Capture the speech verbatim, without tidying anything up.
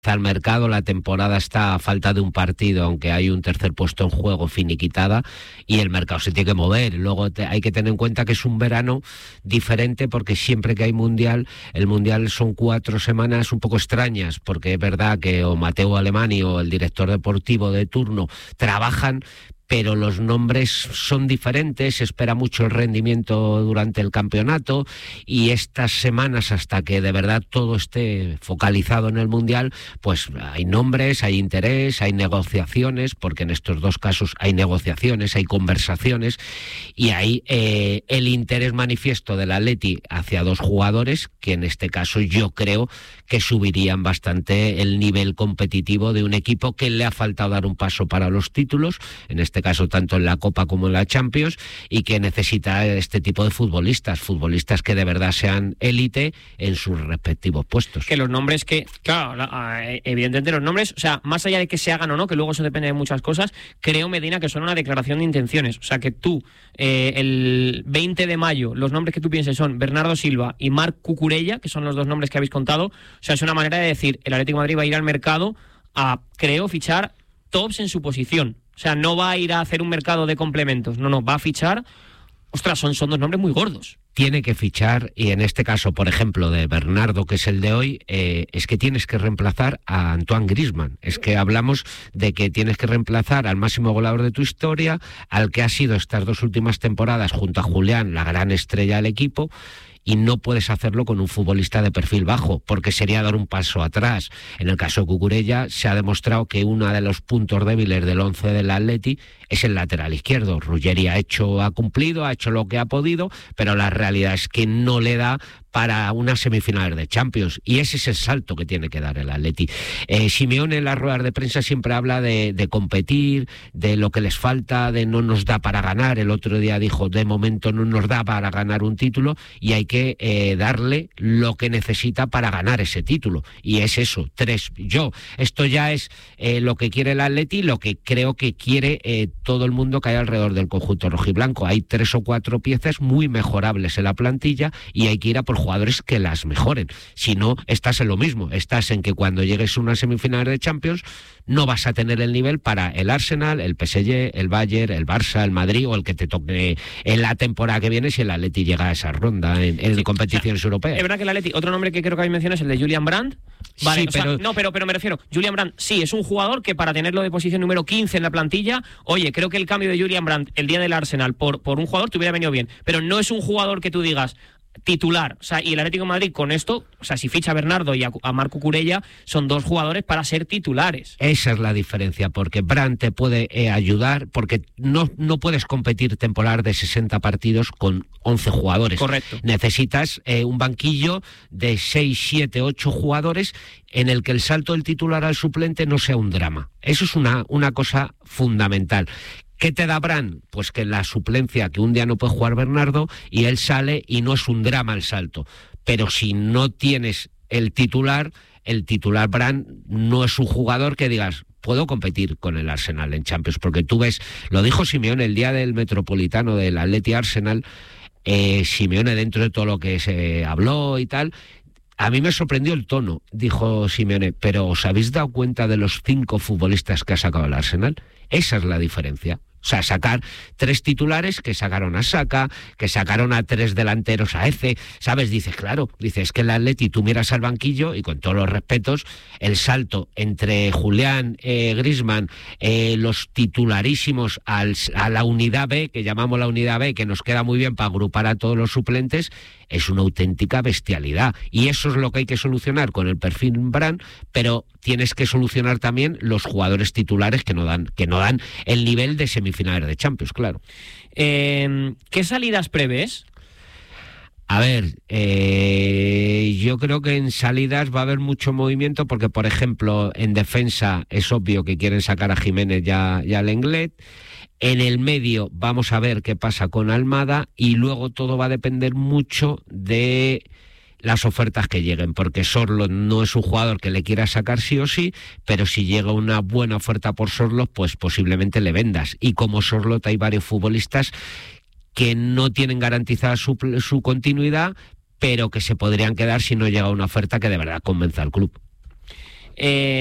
al mercado, la temporada está a falta de un partido, aunque hay un tercer puesto en juego, finiquitada, y el mercado se tiene que mover. Luego te, hay que tener en cuenta que es un verano diferente, porque siempre que hay mundial, el mundial son cuatro semanas un poco extrañas, porque es verdad que o Mateo Alemany o el director deportivo de turno trabajan, pero los nombres son diferentes, se espera mucho el rendimiento durante el campeonato, y estas semanas, hasta que de verdad todo esté focalizado en el Mundial, pues hay nombres, hay interés, hay negociaciones, porque en estos dos casos hay negociaciones, hay conversaciones, y hay eh, el interés manifiesto del Atleti hacia dos jugadores que en este caso yo creo que subirían bastante el nivel competitivo de un equipo que le ha faltado dar un paso para los títulos, en este caso tanto en la Copa como en la Champions, y que necesita este tipo de futbolistas, futbolistas que de verdad sean élite en sus respectivos puestos. Que los nombres que, claro, evidentemente los nombres, o sea, más allá de que se hagan o no, que luego eso depende de muchas cosas, creo, Medina, que son una declaración de intenciones. O sea, que tú, eh, el veinte de mayo, los nombres que tú pienses son Bernardo Silva y Marc Cucurella, que son los dos nombres que habéis contado. O sea, es una manera de decir, el Atlético de Madrid va a ir al mercado a, creo, fichar tops en su posición. O sea, no va a ir a hacer un mercado de complementos, no, no, va a fichar. Ostras, son, son dos nombres muy gordos. Tiene que fichar, y en este caso, por ejemplo, de Bernardo, que es el de hoy, eh, es que tienes que reemplazar a Antoine Griezmann. Es que hablamos de que tienes que reemplazar al máximo goleador de tu historia, al que ha sido estas dos últimas temporadas, junto a Julián, la gran estrella del equipo, y no puedes hacerlo con un futbolista de perfil bajo, porque sería dar un paso atrás. En el caso de Cucurella se ha demostrado que uno de los puntos débiles del once del Atleti es el lateral izquierdo. Ruggeri ha hecho, ha cumplido, ha hecho lo que ha podido, pero la realidad es que no le da para unas semifinales de Champions, y ese es el salto que tiene que dar el Atleti. Eh, Simeone en las ruedas de prensa siempre habla de, de competir, de lo que les falta, de no nos da para ganar. El otro día dijo, de momento no nos da para ganar un título, y hay que eh, darle lo que necesita para ganar ese título, y es eso, tres. Yo, esto ya es eh, lo que quiere el Atleti, lo que creo que quiere eh, todo el mundo que hay alrededor del conjunto rojiblanco. Hay tres o cuatro piezas muy mejorables en la plantilla, y hay que ir a por jugadores que las mejoren. Si no, estás en lo mismo, estás en que cuando llegues a una semifinal de Champions no vas a tener el nivel para el Arsenal, el P S G, el Bayern, el Barça, el Madrid, o el que te toque en la temporada que viene si el Atleti llega a esa ronda en, en sí, competiciones o sea, europeas. Es verdad que el Atleti, otro nombre que creo que habéis mencionado es el de Julian Brandt. Vale, sí, o pero... sea, no, pero, pero me refiero, Julian Brandt sí, es un jugador que para tenerlo de posición número quince en la plantilla, oye, creo que el cambio de Julian Brandt el día del Arsenal por, por un jugador te hubiera venido bien, pero no es un jugador que tú digas titular. O sea, y el Atlético de Madrid con esto, o sea, si ficha a Bernardo y a, a Marc Cucurella, son dos jugadores para ser titulares. Esa es la diferencia, porque Brandt te puede eh, ayudar, porque no, no puedes competir temporada de sesenta partidos con once jugadores. Correcto. Necesitas eh, un banquillo de seis, siete, ocho jugadores en el que el salto del titular al suplente no sea un drama. Eso es una, una cosa fundamental. ¿Qué te da Brandt? Pues que la suplencia, que un día no puede jugar Bernardo y él sale y no es un drama el salto. Pero si no tienes el titular, el titular Brandt no es un jugador que digas, puedo competir con el Arsenal en Champions, porque tú ves, lo dijo Simeone el día del Metropolitano del Atleti Arsenal, eh, Simeone dentro de todo lo que se habló y tal, a mí me sorprendió el tono, dijo Simeone, pero ¿os habéis dado cuenta de los cinco futbolistas que ha sacado el Arsenal? Esa es la diferencia. O sea, sacar tres titulares que sacaron a Saka, que sacaron a tres delanteros a Eze, ¿sabes? Dices, claro, dices que el Atleti, tú miras al banquillo y con todos los respetos, el salto entre Julián, eh, Griezmann, eh, los titularísimos al, a la unidad B, que llamamos la unidad B, que nos queda muy bien para agrupar a todos los suplentes, es una auténtica bestialidad. Y eso es lo que hay que solucionar con el perfil Brandt, pero tienes que solucionar también los jugadores titulares que no dan, que no dan el nivel de semifinales de Champions, claro. Eh, ¿Qué salidas prevés? A ver, eh, yo creo que en salidas va a haber mucho movimiento porque, por ejemplo, en defensa es obvio que quieren sacar a Jiménez ya, ya al Lenglet. En el medio vamos a ver qué pasa con Almada y luego todo va a depender mucho de las ofertas que lleguen, porque Sorloth no es un jugador que le quiera sacar sí o sí, pero si llega una buena oferta por Sorloth, pues posiblemente le vendas. Y como Sorloth hay varios futbolistas que no tienen garantizada su, su continuidad, pero que se podrían quedar si no llega una oferta que de verdad convenza al club. Eh,